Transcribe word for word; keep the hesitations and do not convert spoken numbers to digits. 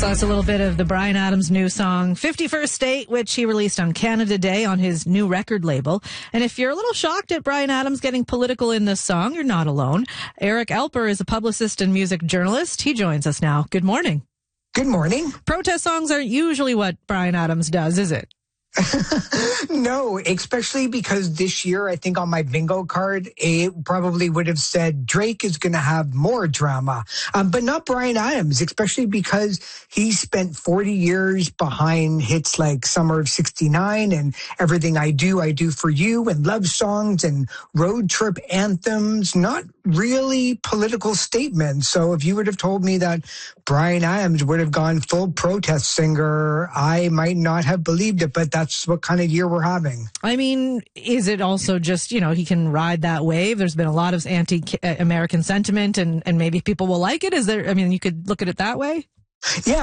So it's a little bit of the Bryan Adams' new song, fifty-first State, which he released on Canada Day on his new record label. And if you're a little shocked at Bryan Adams getting political in this song, you're not alone. Eric Alper is a publicist and music journalist. He joins us now. Good morning. Good morning. Protest songs aren't usually what Bryan Adams does, is it? No, especially because this year, I think on my bingo card, it probably would have said Drake is going to have more drama, um, but not Bryan Adams, especially because he spent forty years behind hits like Summer of sixty-nine and Everything I Do, I Do for You, and love songs and road trip anthems, not really political statements. So if you would have told me that Bryan Adams would have gone full protest singer, I might not have believed it, but that's That's what kind of year we're having. I mean, is it also just, you know, he can ride that wave? There's been a lot of anti-American sentiment and, and maybe people will like it. Is there, I mean, you could look at it that way. Yeah,